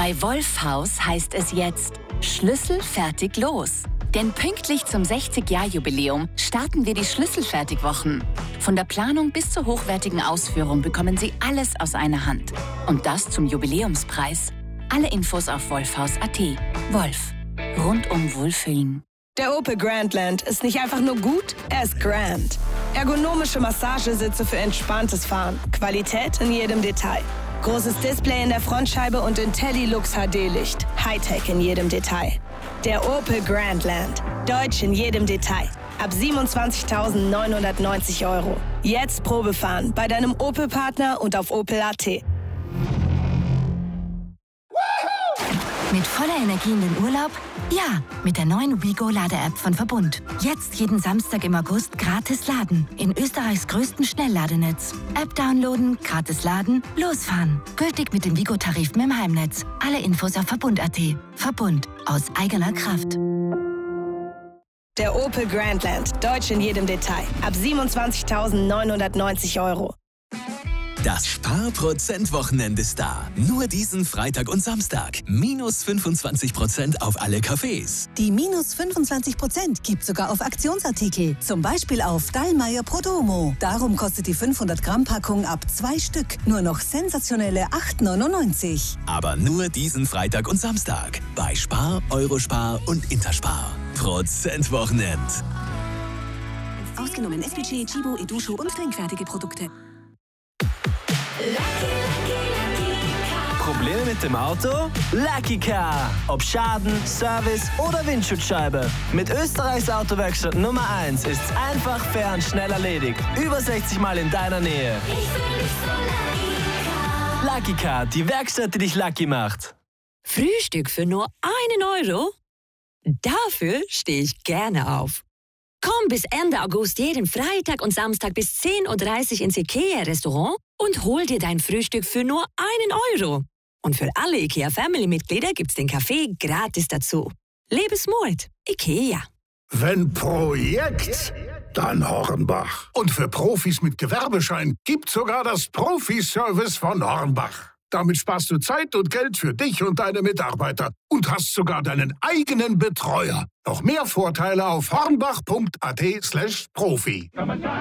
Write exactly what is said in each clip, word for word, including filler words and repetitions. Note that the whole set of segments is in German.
Bei Wolfhaus heißt es jetzt schlüsselfertig los. Denn pünktlich zum sechzig-Jahr-Jubiläum starten wir die Schlüsselfertigwochen. Von der Planung bis zur hochwertigen Ausführung bekommen Sie alles aus einer Hand. Und das zum Jubiläumspreis. Alle Infos auf wolfhaus punkt at. Wolf. Rundum Wohlfühlen. Der Opel Grandland ist nicht einfach nur gut, er ist grand. Ergonomische Massagesitze für entspanntes Fahren. Qualität in jedem Detail. Großes Display in der Frontscheibe und IntelliLux H D-Licht. Hightech in jedem Detail. Der Opel Grandland. Deutsch in jedem Detail. Ab siebenundzwanzigtausendneunhundertneunzig Euro. Jetzt Probefahren bei deinem Opel-Partner und auf opel punkt at. Mit voller Energie in den Urlaub? Ja, mit der neuen Wigo-Lade-App von Verbund. Jetzt jeden Samstag im August gratis laden. In Österreichs größten Schnellladenetz. App downloaden, gratis laden, losfahren. Gültig mit den Wigo-Tarifen im Heimnetz. Alle Infos auf verbund punkt at. Verbund. Aus eigener Kraft. Der Opel Grandland. Deutsch in jedem Detail. Ab siebenundzwanzigtausendneunhundertneunzig Euro. Das Sparprozent-Wochenende ist da. Nur diesen Freitag und Samstag. Minus fünfundzwanzig Prozent auf alle Cafés. Die minus fünfundzwanzig Prozent gibt sogar auf Aktionsartikel. Zum Beispiel auf Dallmayr Prodomo. Darum kostet die fünfhundert Gramm Packung ab zwei Stück nur noch sensationelle acht neunundneunzig. Aber nur diesen Freitag und Samstag. Bei Spar, Eurospar und Interspar. Prozent-Wochenend. Ausgenommen S P G, Chibo, Edusho und trinkfertige Produkte. Probleme mit dem Auto? Lucky Car. Ob Schaden, Service oder Windschutzscheibe. Mit Österreichs Autowerkstatt Nummer eins ist's einfach, fair und schnell erledigt. Über sechzig Mal in deiner Nähe. Lucky Car, die Werkstatt, die dich lucky macht. Frühstück für nur einen Euro? Dafür stehe ich gerne auf. Komm bis Ende August jeden Freitag und Samstag bis zehn Uhr dreißig ins IKEA-Restaurant und hol dir dein Frühstück für nur einen Euro. Und für alle IKEA-Family-Mitglieder gibt's den Kaffee gratis dazu. Lebensmut. IKEA. Wenn Projekt, dann Hornbach. Und für Profis mit Gewerbeschein gibt's sogar das Profi-Service von Hornbach. Damit sparst du Zeit und Geld für dich und deine Mitarbeiter und hast sogar deinen eigenen Betreuer. Noch mehr Vorteile auf hornbach punkt at slash profi.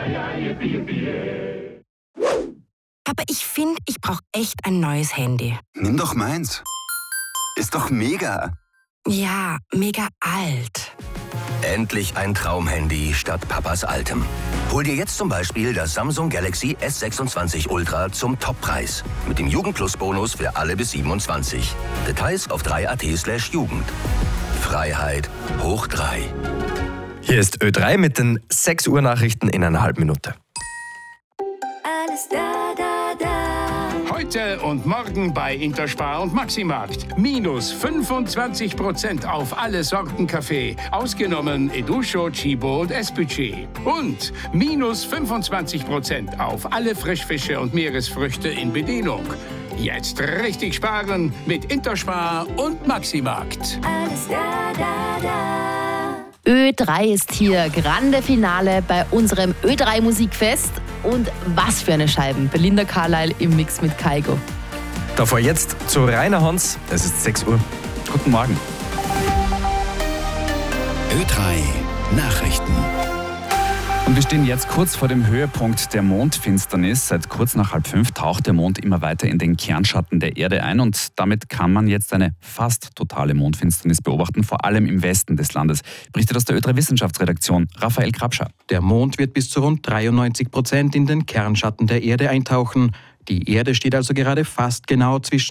Aber ich finde, ich brauche echt ein neues Handy. Nimm doch meins. Ist doch mega. Ja, mega alt. Endlich ein Traumhandy statt Papas altem. Hol dir jetzt zum Beispiel das Samsung Galaxy S sechsundzwanzig Ultra zum Toppreis. Mit dem Jugend-Plus-Bonus für alle bis siebenundzwanzig. Details auf drei punkt at slash Jugend. Freiheit hoch drei. Hier ist Ö drei mit den sechs Uhr Nachrichten in einer halben Minute. Alles da, da, da. Heute und morgen bei Interspar und Maximarkt. Minus fünfundzwanzig Prozent auf alle Sorten Kaffee. Ausgenommen Edusho, Chibo und S P G. Und minus fünfundzwanzig Prozent auf alle Frischfische und Meeresfrüchte in Bedienung. Jetzt richtig sparen mit Interspar und Maximarkt. Alles da, da, da. Ö drei ist hier, Grande Finale bei unserem Ö drei Musikfest. Und was für eine Scheiben. Belinda Carlisle im Mix mit Kygo. Davor jetzt zu Rainer Hans. Es ist sechs Uhr. Guten Morgen. Ö drei Nachrichten. Und wir stehen jetzt kurz vor dem Höhepunkt der Mondfinsternis. Seit kurz nach halb fünf taucht der Mond immer weiter in den Kernschatten der Erde ein und damit kann man jetzt eine fast totale Mondfinsternis beobachten, vor allem im Westen des Landes. Berichtet aus der Ö drei Wissenschaftsredaktion Raphael Krabscher. Der Mond wird bis zu rund dreiundneunzig Prozent in den Kernschatten der Erde eintauchen. Die Erde steht also gerade fast genau zwischen